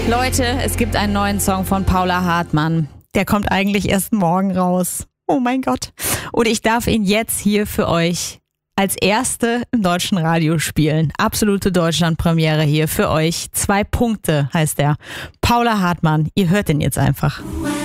Leute, es gibt einen neuen Song von Paula Hartmann. Der kommt eigentlich erst morgen raus. Oh mein Gott. Und ich darf ihn jetzt hier für euch als erste im deutschen Radio spielen. Absolute Deutschlandpremiere hier für euch. 2 Punkte heißt er. Paula Hartmann, ihr hört ihn jetzt einfach.